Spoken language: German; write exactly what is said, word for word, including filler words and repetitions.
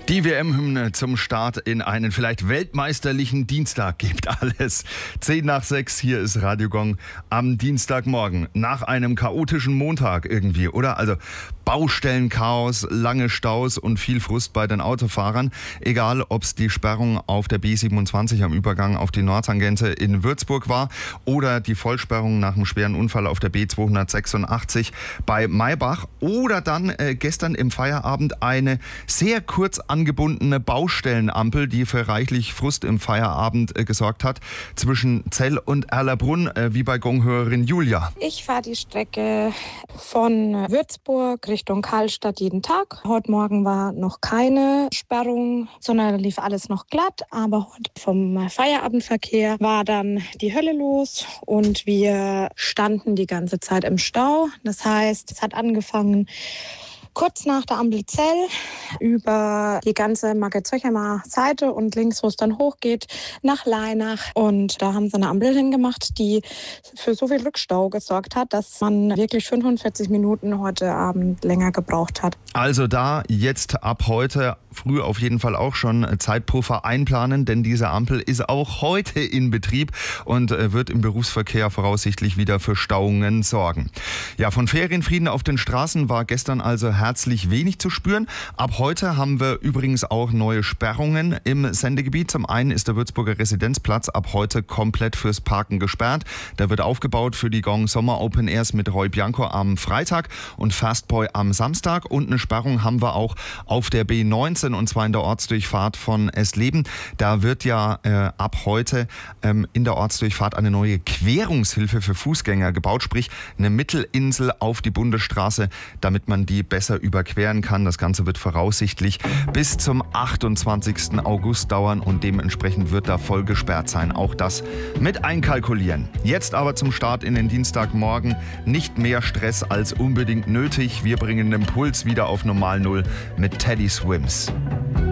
Die W M-Hymne zum Start in einen vielleicht weltmeisterlichen Dienstag gibt alles. Zehn nach sechs, hier ist Radio Gong am Dienstagmorgen. Nach einem chaotischen Montag irgendwie, oder? Also Baustellenchaos, lange Staus und viel Frust bei den Autofahrern. Egal, ob es die Sperrung auf der B siebenundzwanzig am Übergang auf die Nordtangente in Würzburg war oder die Vollsperrung nach einem schweren Unfall auf der B zweihundertsechsundachtzig bei Maybach oder dann äh, gestern im Feierabend eine sehr kurz angebundene Baustellenampel, die für reichlich Frust im Feierabend äh, gesorgt hat, zwischen Zell und Erlabrunn, äh, wie bei Gong-Hörerin Julia. Ich fahre die Strecke von Würzburg Richtung Karlstadt jeden Tag. Heute Morgen war noch keine Sperrung, sondern lief alles noch glatt. Aber heute vom Feierabendverkehr war dann die Hölle los und wir standen die ganze Zeit im Stau. Das heißt, es hat angefangen kurz nach der Ampel Zell über die ganze Marke-Zöchermer Seite und links, wo es dann hochgeht, nach Leinach. Und da haben sie eine Ampel hingemacht, die für so viel Rückstau gesorgt hat, dass man wirklich fünfundvierzig Minuten heute Abend länger gebraucht hat. Also da jetzt ab heute früh auf jeden Fall auch schon Zeitpuffer einplanen, denn diese Ampel ist auch heute in Betrieb und wird im Berufsverkehr voraussichtlich wieder für Stauungen sorgen. Ja, von Ferienfrieden auf den Straßen war gestern also herzlich wenig zu spüren. Ab heute haben wir übrigens auch neue Sperrungen im Sendegebiet. Zum einen ist der Würzburger Residenzplatz ab heute komplett fürs Parken gesperrt. Der wird aufgebaut für die Gong Sommer Open Airs mit Roy Bianco am Freitag und Fastboy am Samstag. Und eine Sperrung haben wir auch auf der B neunzehn, und zwar in der Ortsdurchfahrt von Esleben. Da wird ja äh, ab heute ähm, in der Ortsdurchfahrt eine neue Querungshilfe für Fußgänger gebaut, sprich eine Mittelinsel auf die Bundesstraße, damit man die besser überqueren kann. Das Ganze wird voraussichtlich bis zum achtundzwanzigsten August dauern und dementsprechend wird da voll gesperrt sein. Auch das mit einkalkulieren. Jetzt aber zum Start in den Dienstagmorgen. Nicht mehr Stress als unbedingt nötig. Wir bringen den Puls wieder auf Normal Null mit Teddy Swims.